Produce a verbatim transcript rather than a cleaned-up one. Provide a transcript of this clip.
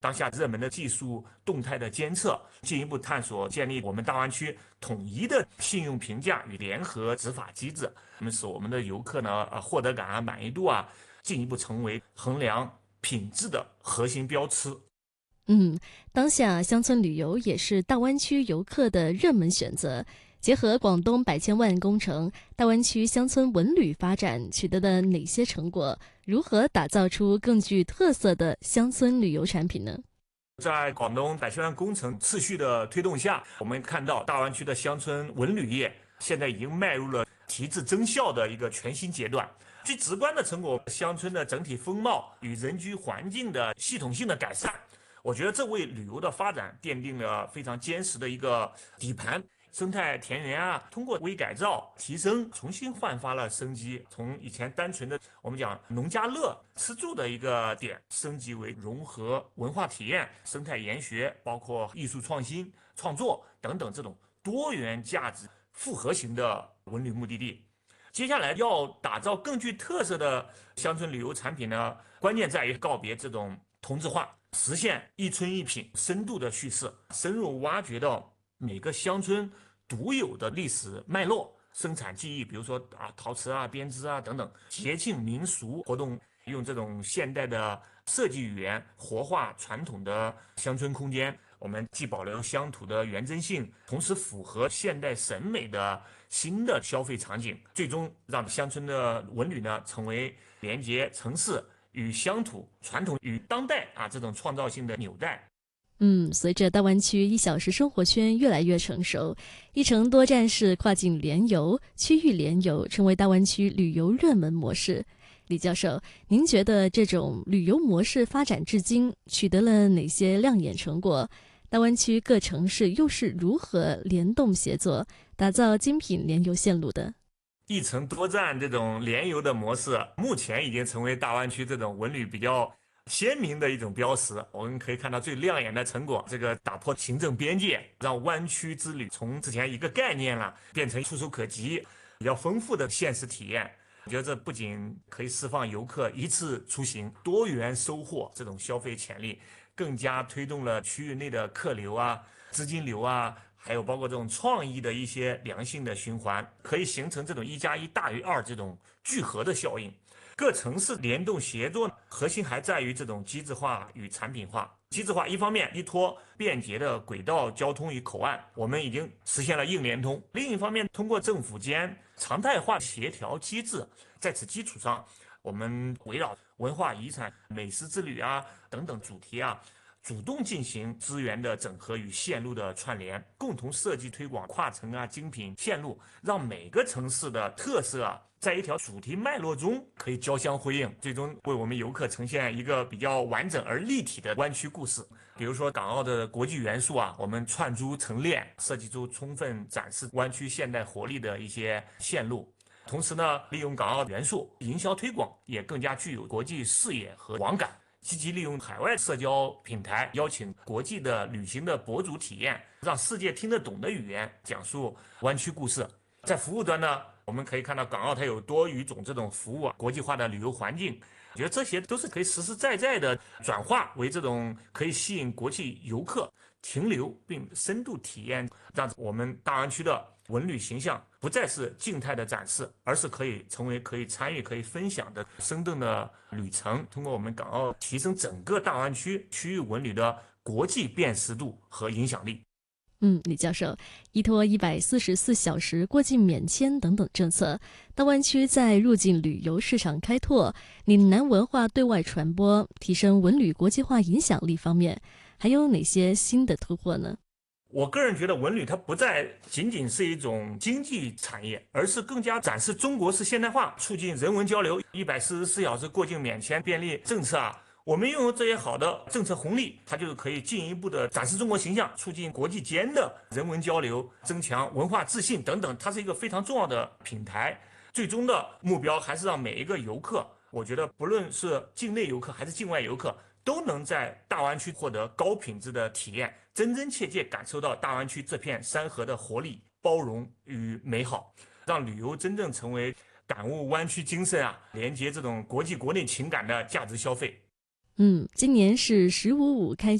当下热门的技术动态的监测，进一步探索建立我们大湾区统一的信用评价与联合执法机制，那么使我们的游客呢，呃，获得感啊、满意度啊，进一步成为衡量品质的核心标尺。 嗯，当下乡村旅游也是大湾区游客的热门选择。结合广东百千万工程，大湾区乡村文旅发展取得了哪些成果？如何打造出更具特色的乡村旅游产品呢？ 在广东百千万工程持续的推动下，我们看到大湾区的乡村文旅业现在已经迈入了提质增效的一个全新阶段。最直观的成果，乡村的整体风貌与人居环境的系统性的改善，我觉得这为旅游的发展奠定了非常坚实的一个底盘。生态田园啊，通过微改造、提升，重新焕发了生机。从以前单纯的我们讲农家乐、吃住的一个点，升级为融合文化体验、生态研学，包括艺术创新、创作等等这种多元价值复合型的文旅目的地。接下来要打造更具特色的乡村旅游产品呢，关键在于告别这种同质化，实现一村一品深度的叙事，深入挖掘到每个乡村独有的历史脉络、生产技艺，比如说啊陶瓷啊、编织啊等等，节庆民俗活动，用这种现代的设计语言活化传统的乡村空间。我们既保留乡土的原真性，同时符合现代审美的新的消费场景，最终让乡村的文旅呢成为连接城市与乡土、传统与当代啊这种创造性的纽带。 嗯，随着大湾区一小时生活圈越来越成熟，一城多站式跨境联游、区域联游成为大湾区旅游热门模式。李教授，您觉得这种旅游模式发展至今取得了哪些亮眼成果？大湾区各城市又是如何联动协作，打造精品联游线路的？ 一城多站这种联游的模式，目前已经成为大湾区这种文旅比较鲜明的一种标识。我们可以看到最亮眼的成果，这个打破行政边界，让湾区之旅从之前一个概念了，变成触手可及、比较丰富的现实体验。我觉得这不仅可以释放游客一次出行多元收获这种消费潜力，更加推动了区域内的客流啊、资金流啊，还有包括这种创意的一些良性的循环，可以形成这种一加一大于二这种聚合的效应。各城市联动协作，核心还在于这种机制化与产品化。机制化一方面依托便捷的轨道交通与口岸，我们已经实现了硬联通；另一方面，通过政府间常态化协调机制，在此基础上，我们围绕文化遗产、美食之旅啊等等主题啊，主动进行资源的整合与线路的串联，共同设计推广跨城啊精品线路，让每个城市的特色啊在一条主题脉络中可以交相辉映，最终为我们游客呈现一个比较完整而立体的湾区故事。比如说港澳的国际元素啊，我们串珠成链，设计出充分展示湾区现代活力的一些线路。同时呢，利用港澳元素，营销推广也更加具有国际视野和网感。积极利用海外社交平台，邀请国际的旅行的博主体验，让世界听得懂的语言讲述湾区故事。在服务端呢，我们可以看到港澳它有多语种这种服务啊，国际化的旅游环境，我觉得这些都是可以实实在在的转化为这种可以吸引国际游客停留并深度体验，让我们大湾区的文旅形象不再是静态的展示，而是可以成为可以参与、可以分享的生动的旅程。通过我们港澳提升整个大湾区区域文旅的国际辨识度和影响力。 嗯，李教授，依托一百四十四小时过境免签等等政策，大湾区在入境旅游市场开拓、岭南文化对外传播、提升文旅国际化影响力方面，还有哪些新的突破呢？ 我个人觉得文旅它不再仅仅是一种经济产业，而是更加展示中国式现代化，促进人文交流。一百四十四小时过境免签便利政策啊，我们拥有这些好的政策红利，它就可以进一步的展示中国形象，促进国际间的人文交流，增强文化自信等等。它是一个非常重要的平台。最终的目标还是让每一个游客，我觉得不论是境内游客还是境外游客，都能在大湾区获得高品质的体验，真真切切感受到大湾区这片山河的活力、包容与美好，让旅游真正成为感悟湾区精神啊，连接这种国际国内情感的价值消费。 嗯，今年是“十五五”开